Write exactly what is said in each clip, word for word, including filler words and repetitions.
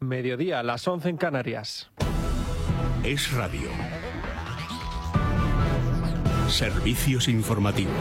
Mediodía, las once en Canarias. Es Radio. Servicios informativos.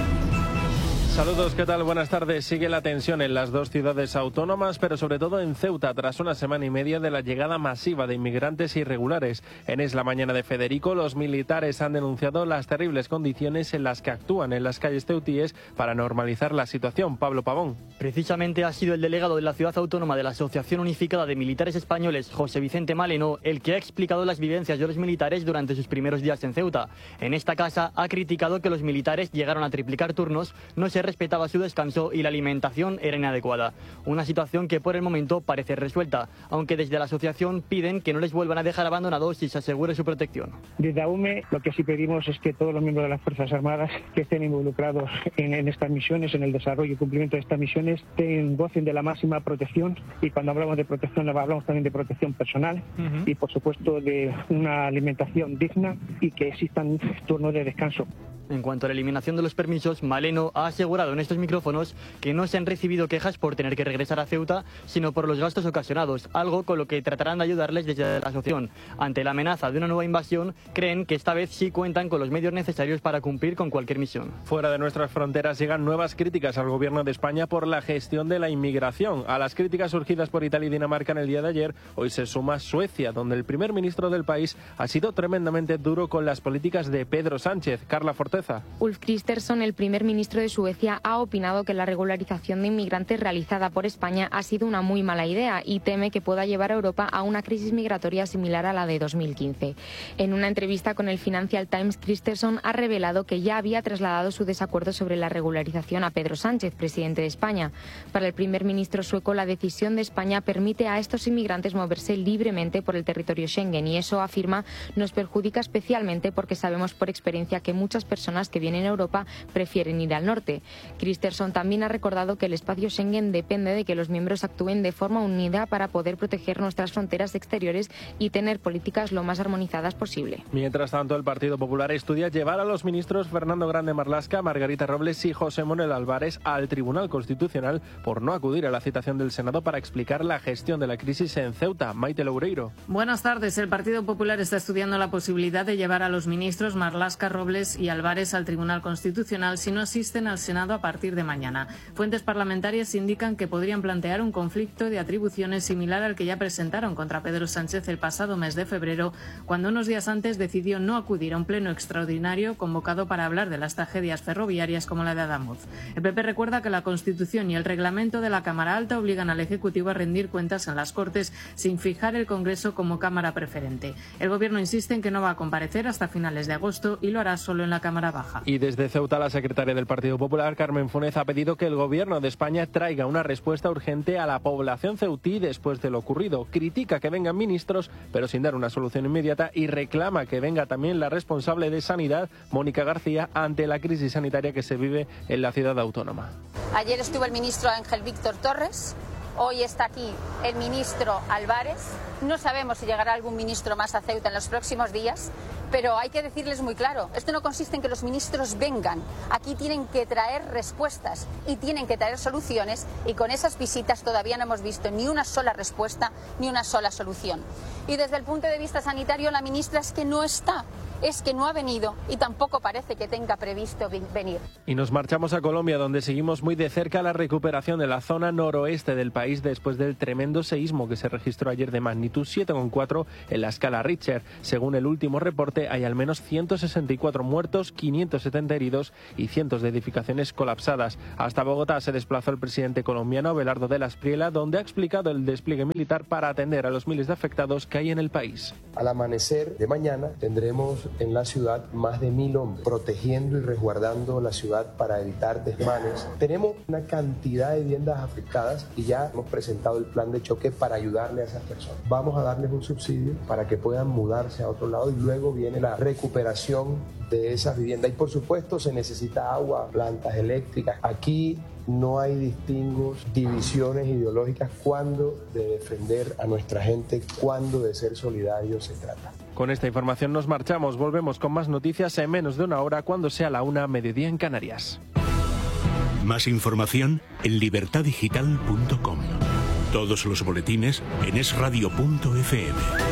Saludos, ¿qué tal? Buenas tardes. Sigue la tensión en las dos ciudades autónomas, pero sobre todo en Ceuta, tras una semana y media de la llegada masiva de inmigrantes irregulares. En Es la Mañana de Federico, los militares han denunciado las terribles condiciones en las que actúan en las calles ceutíes para normalizar la situación. Pablo Pavón. Precisamente ha sido el delegado de la ciudad autónoma de la Asociación Unificada de Militares Españoles, José Vicente Maleno, el que ha explicado las vivencias de los militares durante sus primeros días en Ceuta. En esta casa ha criticado que los militares llegaron a triplicar turnos, no se respetaba su descanso y la alimentación era inadecuada. Una situación que por el momento parece resuelta, aunque desde la asociación piden que no les vuelvan a dejar abandonados y se asegure su protección. Desde A U M E lo que sí pedimos es que todos los miembros de las Fuerzas Armadas que estén involucrados en, en estas misiones, en el desarrollo y cumplimiento de estas misiones, ten, gocen de la máxima protección, y cuando hablamos de protección hablamos también de protección personal uh-huh. y por supuesto de una alimentación digna y que existan turnos de descanso. En cuanto a la eliminación de los permisos, Maleno ha asegurado en estos micrófonos que no se han recibido quejas por tener que regresar a Ceuta, sino por los gastos ocasionados, algo con lo que tratarán de ayudarles desde la asociación. Ante la amenaza de una nueva invasión, creen que esta vez sí cuentan con los medios necesarios para cumplir con cualquier misión. Fuera de nuestras fronteras llegan nuevas críticas al gobierno de España por la gestión de la inmigración. A las críticas surgidas por Italia y Dinamarca en el día de ayer, hoy se suma Suecia, donde el primer ministro del país ha sido tremendamente duro con las políticas de Pedro Sánchez. Carla Forteza. Ulf Kristersson, el primer ministro de Suecia, ha opinado que la regularización de inmigrantes realizada por España ha sido una muy mala idea y teme que pueda llevar a Europa a una crisis migratoria similar a la de dos mil quince. En una entrevista con el Financial Times, Kristersson ha revelado que ya había trasladado su desacuerdo sobre la regularización a Pedro Sánchez, presidente de España. Para el primer ministro sueco, la decisión de España permite a estos inmigrantes moverse libremente por el territorio Schengen y eso, afirma, nos perjudica especialmente porque sabemos por experiencia que muchas personas que vienen a Europa prefieren ir al norte. Kristersson también ha recordado que el espacio Schengen depende de que los miembros actúen de forma unida para poder proteger nuestras fronteras exteriores y tener políticas lo más armonizadas posible. Mientras tanto, el Partido Popular estudia llevar a los ministros Fernando Grande Marlaska, Margarita Robles y José Manuel Álvarez al Tribunal Constitucional por no acudir a la citación del Senado para explicar la gestión de la crisis en Ceuta. Maite Loureiro. Buenas tardes. El Partido Popular está estudiando la posibilidad de llevar a los ministros Marlaska, Robles y Álvarez al Tribunal Constitucional si no asisten al Senado a partir de mañana. Fuentes parlamentarias indican que podrían plantear un conflicto de atribuciones similar al que ya presentaron contra Pedro Sánchez el pasado mes de febrero, cuando unos días antes decidió no acudir a un pleno extraordinario convocado para hablar de las tragedias ferroviarias como la de Adamuz. El P P recuerda que la Constitución y el reglamento de la Cámara Alta obligan al Ejecutivo a rendir cuentas en las Cortes sin fijar el Congreso como Cámara preferente. El Gobierno insiste en que no va a comparecer hasta finales de agosto y lo hará solo en la Cámara Baja. Y desde Ceuta, la secretaria del Partido Popular, Carmen Funes, ha pedido que el Gobierno de España traiga una respuesta urgente a la población ceutí después de lo ocurrido. Critica que vengan ministros, pero sin dar una solución inmediata, y reclama que venga también la responsable de Sanidad, Mónica García, ante la crisis sanitaria que se vive en la ciudad autónoma. Ayer estuvo el ministro Ángel Víctor Torres. Hoy está aquí el ministro Álvarez. No sabemos si llegará algún ministro más a Ceuta en los próximos días, pero hay que decirles muy claro, esto no consiste en que los ministros vengan. Aquí tienen que traer respuestas y tienen que traer soluciones, y con esas visitas todavía no hemos visto ni una sola respuesta ni una sola solución. Y desde el punto de vista sanitario, la ministra es que no está. Es que no ha venido y tampoco parece que tenga previsto venir. Y nos marchamos a Colombia, donde seguimos muy de cerca la recuperación de la zona noroeste del país después del tremendo seísmo que se registró ayer de magnitud siete coma cuatro en la escala Richter. Según el último reporte, hay al menos ciento sesenta y cuatro muertos, quinientos setenta heridos y cientos de edificaciones colapsadas. Hasta Bogotá se desplazó el presidente colombiano Abelardo de la Espriella, donde ha explicado el despliegue militar para atender a los miles de afectados que hay en el país. Al amanecer de mañana tendremos en la ciudad más de mil hombres protegiendo y resguardando la ciudad para evitar desmanes. Tenemos una cantidad de viviendas afectadas y ya hemos presentado el plan de choque para ayudarle a esas personas. Vamos a darles un subsidio para que puedan mudarse a otro lado y luego viene la recuperación de esas viviendas. Y por supuesto se necesita agua, plantas eléctricas. Aquí no hay distingos, divisiones ideológicas cuando de defender a nuestra gente, cuando de ser solidarios se trata. Con esta información nos marchamos. Volvemos con más noticias en menos de una hora, cuando sea la una, mediodía en Canarias. Más información en libertad digital punto com. Todos los boletines en es radio punto efe eme.